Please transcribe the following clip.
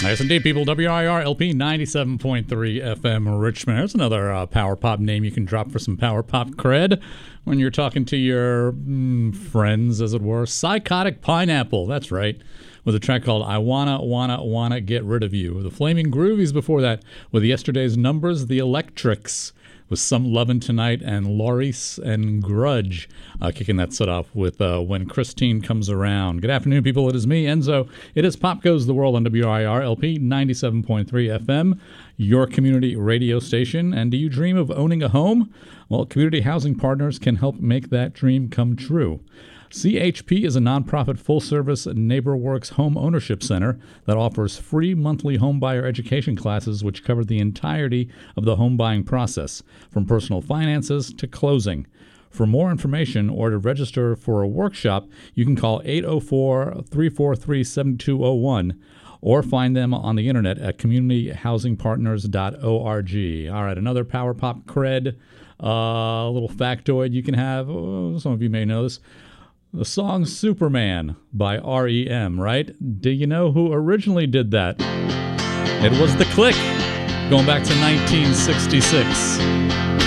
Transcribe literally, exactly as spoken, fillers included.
Nice indeed, people. W I R L P ninety-seven point three F M Richmond. There's another uh, power pop name you can drop for some power pop cred when you're talking to your mm, friends, as it were. Psychotic Pineapple. That's right. With a track called I Wanna, Wanna, Wanna Get Rid of You. The Flaming Groovies before that with yesterday's numbers, The Electrics with Some Lovin' Tonight, and Loris and Grudge uh, kicking that set off with uh, When Christine Comes Around. Good afternoon, people. It is me, Enzo. It is Pop Goes the World on W I R L P ninety-seven point three F M, your community radio station. And do you dream of owning a home? Well, Community Housing Partners can help make that dream come true. C H P is a nonprofit full-service NeighborWorks home ownership center that offers free monthly homebuyer education classes which cover the entirety of the home buying process, from personal finances to closing. For more information or to register for a workshop, you can call eight oh four, three four three, seven two oh one or find them on the internet at community housing partners dot org. All right, another Power Pop cred, uh, a little factoid you can have. Oh, some of you may know this. The song Superman by R E M, right? Do you know who originally did that? It was The Click, going back to nineteen sixty-six.